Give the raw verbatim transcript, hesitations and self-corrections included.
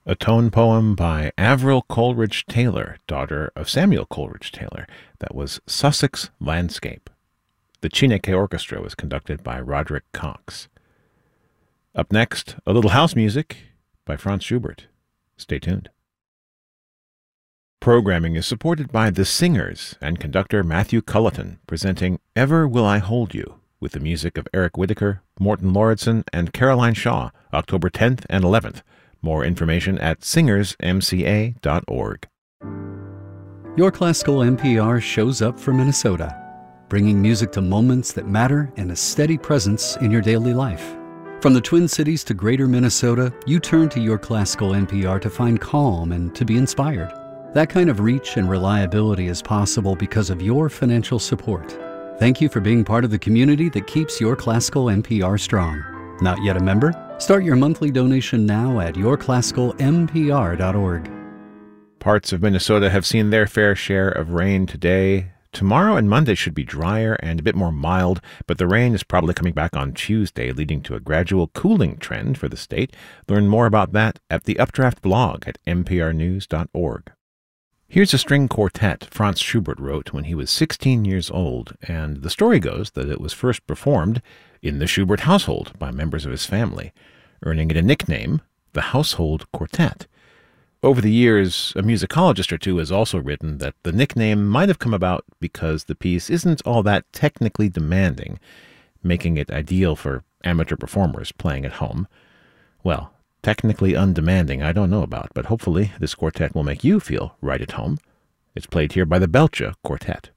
A tone poem by Avril Coleridge Taylor, daughter of Samuel Coleridge Taylor. That was Sussex Landscape. The Chineke Orchestra was conducted by Roderick Cox. Up next, a little house music by Franz Schubert. Stay tuned. Programming is supported by The Singers and conductor Matthew Culleton, presenting Ever Will I Hold You, with the music of Eric Whittaker, Morton Lauridsen, and Caroline Shaw, October tenth and eleventh. More information at singers m c a dot org. Your Classical N P R shows up for Minnesota, bringing music to moments that matter and a steady presence in your daily life. From the Twin Cities to Greater Minnesota, you turn to Your Classical N P R to find calm and to be inspired. That kind of reach and reliability is possible because of your financial support. Thank you for being part of the community that keeps Your Classical N P R strong. Not yet a member? Start your monthly donation now at your classical m p r dot org. Parts of Minnesota have seen their fair share of rain today. Tomorrow and Monday should be drier and a bit more mild, but the rain is probably coming back on Tuesday, leading to a gradual cooling trend for the state. Learn more about that at the Updraft blog at m p r news dot org. Here's a string quartet Franz Schubert wrote when he was sixteen years old, and the story goes that it was first performed in the Schubert household by members of his family, earning it a nickname, the Household Quartet. Over the years, a musicologist or two has also written that the nickname might have come about because the piece isn't all that technically demanding, making it ideal for amateur performers playing at home. Well, technically undemanding I don't know about, but hopefully this quartet will make you feel right at home. It's played here by the Belcha Quartet.